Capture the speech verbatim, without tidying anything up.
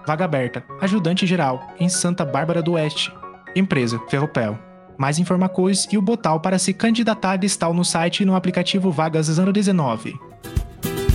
Vaga aberta, ajudante geral, em Santa Bárbara do Oeste. Empresa, Ferropel. Mais informações e o botão para se candidatar está no site e no aplicativo Vagas zero dezenove.